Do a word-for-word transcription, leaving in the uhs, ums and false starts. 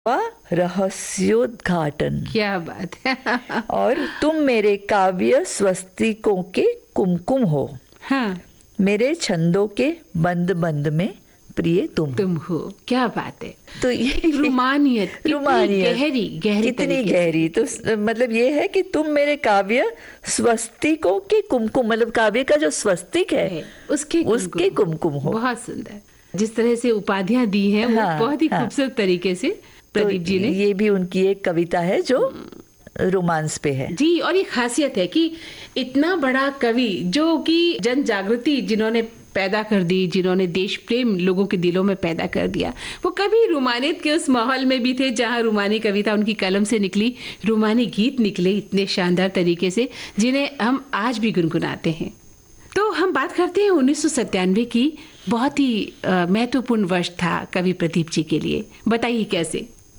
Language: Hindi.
रहस्योद्घाटन। क्या बात है। और तुम मेरे काव्य स्वस्तिकों के कुमकुम हो। हाँ, मेरे छंदों के बंद बंद में प्रिय तुम तुम हो। क्या बात है। तो ये रुमानियत कितनी रुमानियत गहरी गहरी कितनी तरीके से। गहरी। तो स- मतलब ये है कि तुम मेरे काव्य स्वस्तिकों के कुमकुम, मतलब काव्य का जो स्वस्तिक है है, उसके उसके कुमकुम हो। बहुत सुंदर। जिस तरह से उपाधियां दी हैं वो हाँ, बहुत ही हाँ। खूबसूरत तरीके से तो प्रदीप जी ने। ये भी उनकी एक कविता है जो रोमांस पे है। जी, और ये खासियत है कि इतना बड़ा कवि जो कि जन जागृति जिन्होंने पैदा कर दी, जिन्होंने देश प्रेम लोगों के दिलों में पैदा कर दिया, वो कभी रुमानियत के उस माहौल में भी थे जहां रुमानी कविता उनकी कलम से निकली, रुमानी गीत निकले इतने शानदार तरीके से जिन्हें हम आज भी गुनगुनाते हैं। तो हम बात करते हैं उन्नीस सौ सत्तानवे की। बहुत ही अ, महत्वपूर्ण वर्ष था कवि प्रदीप जी के लिए, बताइए कैसे।